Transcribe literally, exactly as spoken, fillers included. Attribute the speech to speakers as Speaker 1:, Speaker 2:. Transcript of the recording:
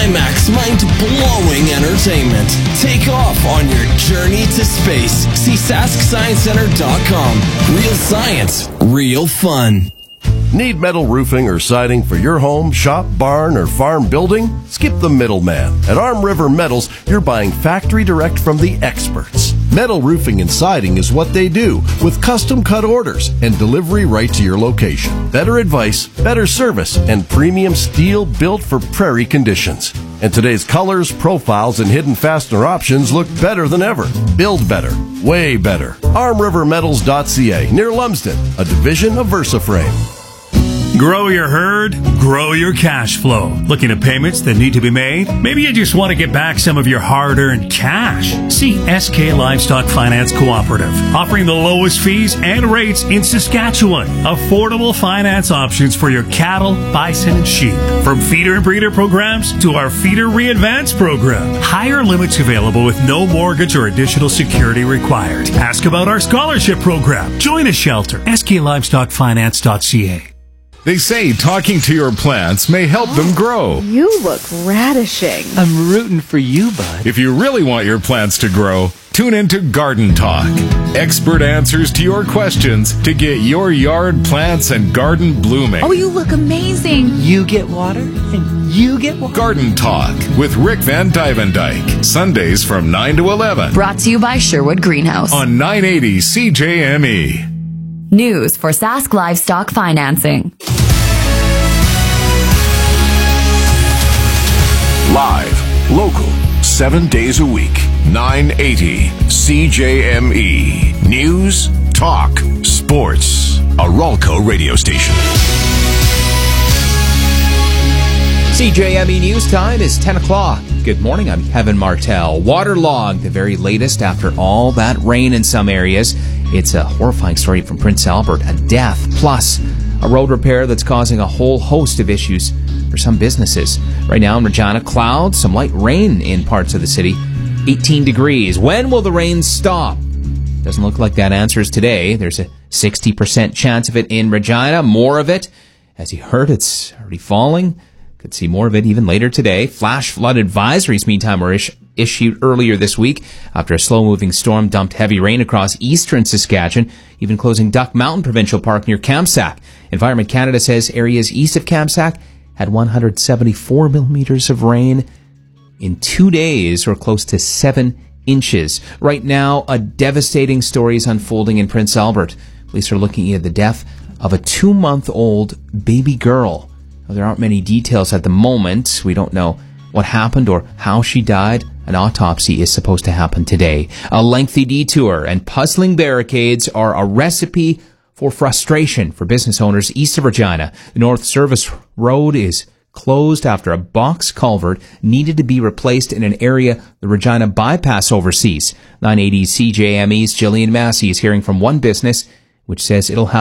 Speaker 1: IMAX mind-blowing entertainment. Take off on your journey to space. See sask science center dot com. Real science, real fun.
Speaker 2: Need metal roofing or siding for your home, shop, barn, or farm building? Skip the middleman. At Arm River Metals, you're buying factory direct from the experts. Metal roofing and siding is what they do, with custom cut orders and delivery right to your location. Better advice, better service, and premium steel built for prairie conditions. And today's colors, profiles, and hidden fastener options look better than ever. Build better. Way better. arm river metals dot c a, near Lumsden, a division of VersaFrame.
Speaker 3: Grow your herd, grow your cash flow. Looking at payments that need to be made? Maybe you just want to get back some of your hard-earned cash. See S K Livestock Finance Cooperative, offering the lowest fees and rates in Saskatchewan. Affordable finance options for your cattle, bison, and sheep. From feeder and breeder programs to our Feeder Re-Advance program. Higher limits available with no mortgage or additional security required. Ask about our scholarship program. Join a shelter. S K livestock finance dot c a.
Speaker 4: They say talking to your plants may help them grow.
Speaker 5: You look radishing.
Speaker 6: I'm rooting for you, bud.
Speaker 4: If you really want your plants to grow, tune into Garden Talk. Expert answers to your questions to get your yard plants and garden blooming.
Speaker 5: Oh, you look amazing.
Speaker 6: You get water, and you get water.
Speaker 4: Garden Talk with Rick Van Dyke. Sundays from nine to eleven.
Speaker 7: Brought to you by Sherwood Greenhouse.
Speaker 4: On nine eighty C J M E.
Speaker 7: News for Sask Livestock Financing.
Speaker 2: Live, local, seven days a week. nine eighty C J M E. News, talk, sports. A Ralco radio station.
Speaker 8: C J M E News time is ten o'clock. Good morning, I'm Kevin Martell. Waterlogged, the very latest after all that rain in some areas. It's a horrifying story from Prince Albert, a death, plus a road repair that's causing a whole host of issues for some businesses. Right now in Regina, clouds, some light rain in parts of the city, eighteen degrees. When will the rain stop? Doesn't look like that answers today. There's a sixty percent chance of it in Regina, more of it. As you heard, it's already falling. Could see more of it even later today. Flash flood advisories, meantime, were ish- issued earlier this week after a slow-moving storm dumped heavy rain across eastern Saskatchewan, even closing Duck Mountain Provincial Park near Kamsack. Environment Canada says areas east of Kamsack had one hundred seventy-four millimeters of rain in two days, or close to seven inches. Right now, a devastating story is unfolding in Prince Albert. Police are looking at the death of a two-month-old baby girl. There aren't many details at the moment. We don't know what happened or how she died. An autopsy is supposed to happen today. A lengthy detour and puzzling barricades are a recipe for frustration for business owners east of Regina. The North Service Road is closed after a box culvert needed to be replaced in an area the Regina bypass oversees. nine eighty C J M E's Jillian Massey is hearing from one business which says it'll have